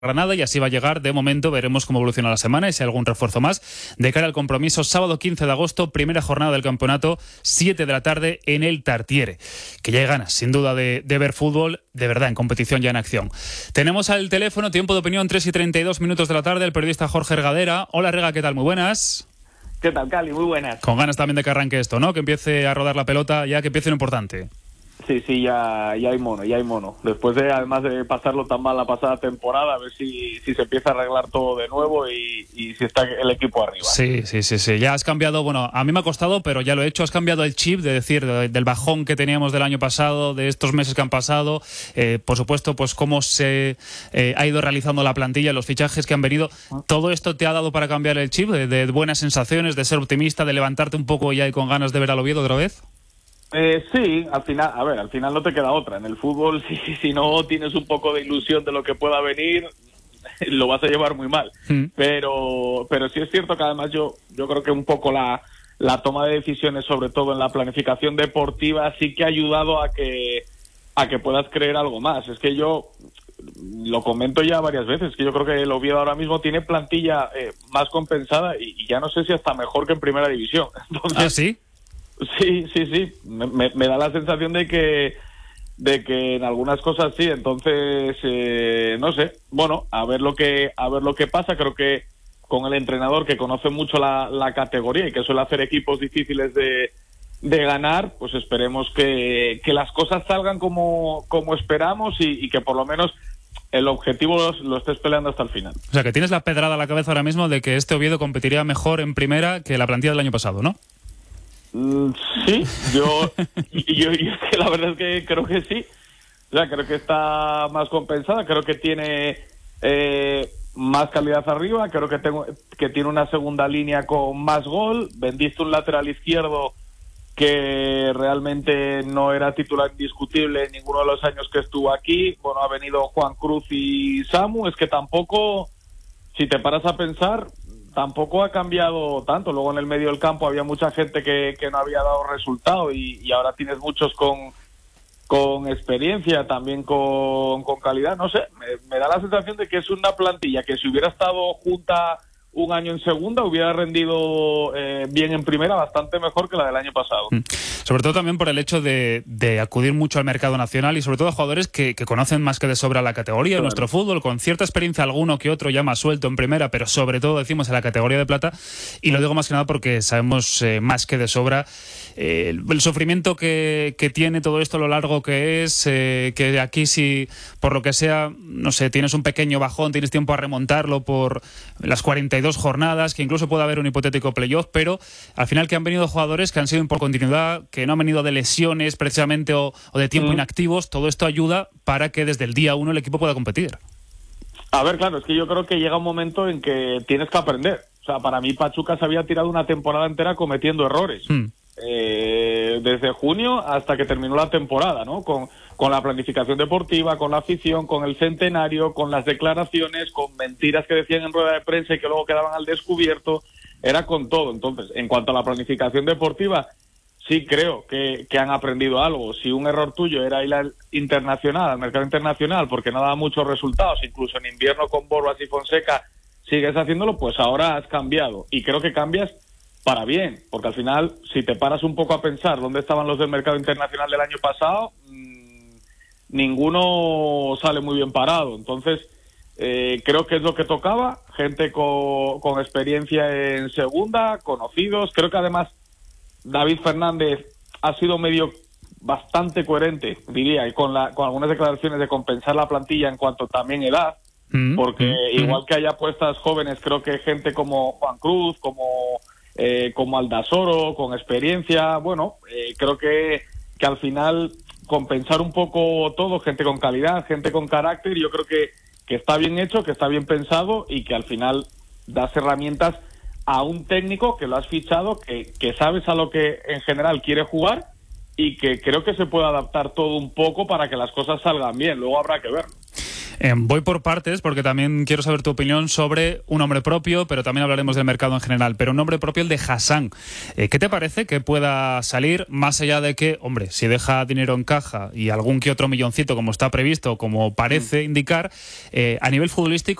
Granada y así va a llegar. De momento veremos cómo evoluciona la semana y si hay algún refuerzo más de cara al compromiso sábado 15 de agosto, primera jornada del campeonato, 7 de la tarde en el Tartiere, que ya hay ganas sin duda de ver fútbol de verdad en competición, ya en acción. Tenemos al teléfono, tiempo de opinión, 3:32 de la tarde, el periodista Jorge Regadera. Hola Rega, ¿qué tal? Muy buenas. ¿Qué tal, Cali? Muy buenas. Con ganas también de que arranque esto, ¿no? Que empiece a rodar la pelota, ya que empiece lo importante. Sí, ya hay mono. Después además de pasarlo tan mal la pasada temporada, a ver si se empieza a arreglar todo de nuevo y si está el equipo arriba. Sí. Ya has cambiado, bueno, a mí me ha costado, pero ya lo he hecho. Has cambiado el chip, de decir, del bajón que teníamos del año pasado, de estos meses que han pasado. Por supuesto, pues cómo se ha ido realizando la plantilla, los fichajes que han venido. ¿Todo esto te ha dado para cambiar el chip, de buenas sensaciones, de ser optimista, de levantarte un poco ya y con ganas de ver al Oviedo otra vez? Sí, al final no te queda otra. En el fútbol, si no tienes un poco de ilusión de lo que pueda venir, lo vas a llevar muy mal. Pero sí es cierto que además yo creo que un poco la toma de decisiones, sobre todo en la planificación deportiva, sí que ha ayudado a que puedas creer algo más. Es que yo lo comento ya varias veces, que yo creo que el Oviedo ahora mismo tiene plantilla más compensada y ya no sé si hasta mejor que en primera división. Entonces, ¿Ah, sí? Sí. Me da la sensación de que en algunas cosas sí. Entonces, no sé. Bueno, a ver lo que pasa. Creo que con el entrenador que conoce mucho la categoría y que suele hacer equipos difíciles de ganar, pues esperemos que las cosas salgan como esperamos y que por lo menos el objetivo lo estés peleando hasta el final. O sea, que tienes la pedrada a la cabeza ahora mismo de que este Oviedo competiría mejor en primera que la plantilla del año pasado, ¿no? Sí, yo que la verdad es que creo que sí. O sea, creo que está más compensada, creo que tiene más calidad arriba, creo que tiene una segunda línea con más gol. Vendiste un lateral izquierdo que realmente no era titular indiscutible en ninguno de los años que estuvo aquí. Bueno, ha venido Juan Cruz y Samu. Es que tampoco, si te paras a pensar, tampoco ha cambiado tanto. Luego en el medio del campo había mucha gente que no había dado resultado y ahora tienes muchos con experiencia, también con calidad. No sé, me da la sensación de que es una plantilla que si hubiera estado junta un año en segunda hubiera rendido bien en primera, bastante mejor que la del año pasado. Sobre todo también por el hecho de acudir mucho al mercado nacional y sobre todo a jugadores que conocen más que de sobra la categoría de nuestro fútbol, con cierta experiencia, alguno que otro ya más suelto en primera, pero sobre todo decimos en la categoría de plata, y lo digo más que nada porque sabemos más que de sobra el sufrimiento que tiene todo esto, lo largo que es, que aquí si por lo que sea, no sé, tienes un pequeño bajón, tienes tiempo a remontarlo por las 42 jornadas, que incluso puede haber un hipotético playoff, pero al final que han venido jugadores que han sido por continuidad, que no han venido de lesiones precisamente o de tiempo inactivos, todo esto ayuda para que desde el día 1 el equipo pueda competir. A ver, claro, es que yo creo que llega un momento en que tienes que aprender. O sea, para mí Pachuca se había tirado una temporada entera cometiendo errores. Desde junio hasta que terminó la temporada, ¿no? Con la planificación deportiva, con la afición, con el centenario, con las declaraciones, con mentiras que decían en rueda de prensa y que luego quedaban al descubierto. Era con todo. Entonces, en cuanto a la planificación deportiva, sí creo que han aprendido algo. Si un error tuyo era ir al mercado internacional, porque no daba muchos resultados, incluso en invierno con Borbas y Fonseca sigues haciéndolo, pues ahora has cambiado. Y creo que cambias para bien, porque al final, si te paras un poco a pensar dónde estaban los del mercado internacional del año pasado, ninguno sale muy bien parado. Entonces, creo que es lo que tocaba, gente con experiencia en segunda, conocidos. Creo que además David Fernández ha sido bastante coherente, diría, y con algunas declaraciones de compensar la plantilla en cuanto también edad, porque igual que hay apuestas jóvenes, creo que gente como Juan Cruz, como Aldasoro, con experiencia, bueno, creo que al final compensar un poco todo, gente con calidad, gente con carácter, yo creo que está bien hecho, que está bien pensado y que al final das herramientas a un técnico que lo has fichado, que sabes a lo que en general quiere jugar y que creo que se puede adaptar todo un poco para que las cosas salgan bien. Luego habrá que verlo. Voy por partes porque también quiero saber tu opinión sobre un nombre propio, pero también hablaremos del mercado en general. Pero un nombre propio, el de Hassan. ¿Qué te parece que pueda salir, más allá de que, hombre, si deja dinero en caja y algún que otro milloncito como está previsto, como parece indicar, a nivel futbolístico?